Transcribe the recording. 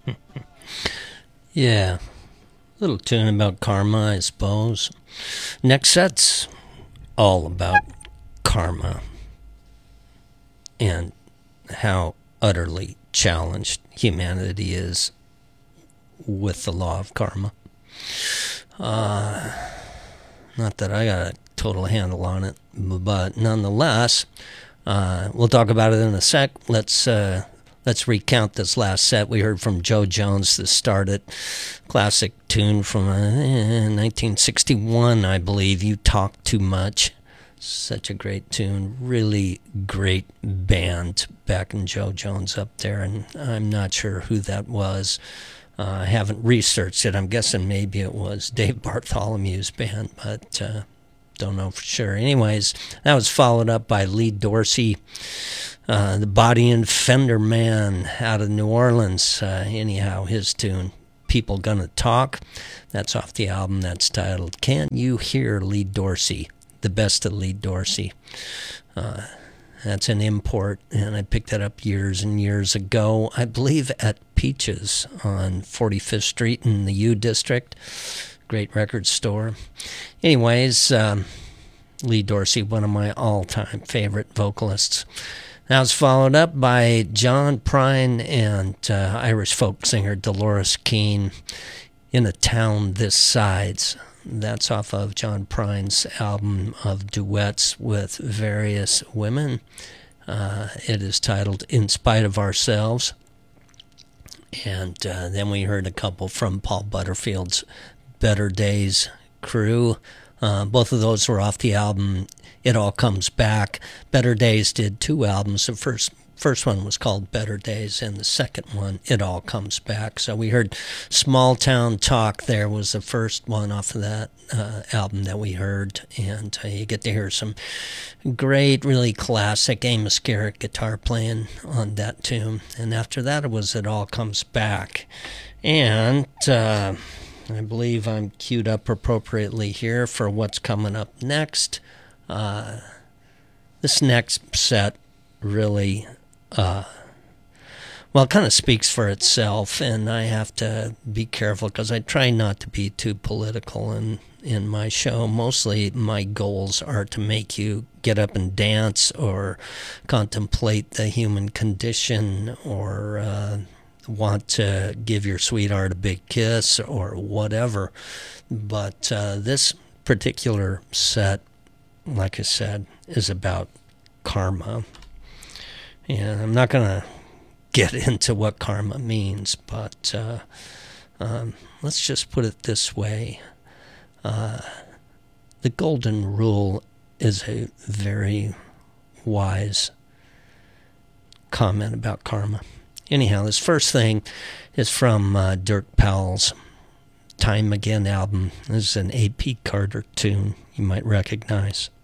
Yeah, little tune about karma, I suppose. Next set's all about karma and how utterly challenged humanity is with the law of karma. Not that I got a total handle on it, but nonetheless, we'll talk about it in a sec. Let's recount this last set. We heard from Joe Jones to start it. Classic tune from 1961, I believe. You Talk Too Much. Such a great tune. Really great band backing Joe Jones up there, and I'm not sure who that was. I haven't researched it. I'm guessing maybe it was Dave Bartholomew's band, but don't know for sure. Anyways, that was followed up by Lee Dorsey, the Body and Fender Man out of New Orleans. Anyhow, his tune, People Gonna Talk. That's off the album that's titled Can You Hear Lee Dorsey? The Best of Lee Dorsey. That's an import, and I picked that up years and years ago, I believe at Peaches on 45th Street in the U District. Great record store. Anyways, Lee Dorsey, one of my all-time favorite vocalists. That was followed up by John Prine and Irish folk singer Dolores Keane, In a Town This Sides. That's off of John Prine's album of duets with various women. It is titled In Spite of Ourselves. And then we heard a couple from Paul Butterfield's Better Days crew. Both of those were off the album It All Comes Back. Better Days did two albums. The first one was called Better Days, and the second one, It All Comes Back. So we heard Small Town Talk there was the first one off of that album that we heard, and you get to hear some great, really classic Amos Garrett guitar playing on that tune. And after that, it was It All Comes Back. And I believe I'm queued up appropriately here for what's coming up next. This next set really it kind of speaks for itself, and I have to be careful because I try not to be too political in my show. Mostly my goals are to make you get up and dance or contemplate the human condition or want to give your sweetheart a big kiss or whatever. But this particular set, like I said, is about karma. And I'm not going to get into what karma means, but let's just put it this way. The golden rule is a very wise comment about karma. Anyhow, this first thing is from Dirk Powell's Time Again album. This is an A.P. Carter tune you might recognize.